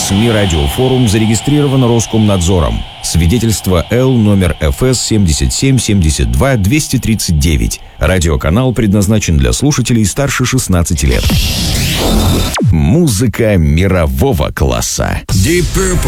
СМИ «Радиофорум» зарегистрировано Роскомнадзором. Свидетельство Л номер ФС 77-72-239. Радиоканал предназначен для слушателей старше 16 лет. Музыка мирового класса. Deep Purple.